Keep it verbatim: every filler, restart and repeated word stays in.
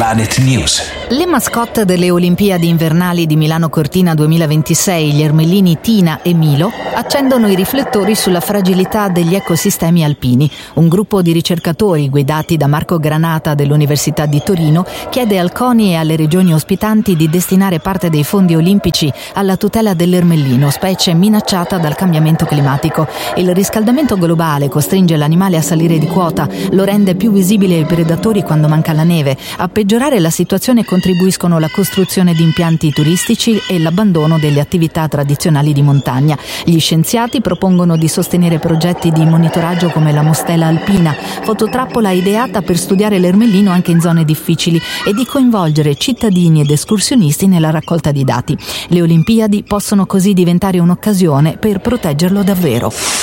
Planet News. Le mascotte delle Olimpiadi invernali di Milano Cortina duemilaventisei, gli ermellini Tina e Milo, accendono i riflettori sulla fragilità degli ecosistemi alpini. Un gruppo di ricercatori guidati da Marco Granata dell'Università di Torino chiede al CONI e alle regioni ospitanti di destinare parte dei fondi olimpici alla tutela dell'ermellino, specie minacciata dal cambiamento climatico. Il riscaldamento globale costringe l'animale a salire di quota, lo rende più visibile ai predatori quando manca la neve. A peggiorare la situazione contribuiscono la costruzione di impianti turistici e l'abbandono delle attività tradizionali di montagna. Gli scienziati propongono di sostenere progetti di monitoraggio come la Mostela Alpina, fototrappola ideata per studiare l'ermellino anche in zone difficili, e di coinvolgere cittadini ed escursionisti nella raccolta di dati. Le Olimpiadi possono così diventare un'occasione per proteggerlo davvero.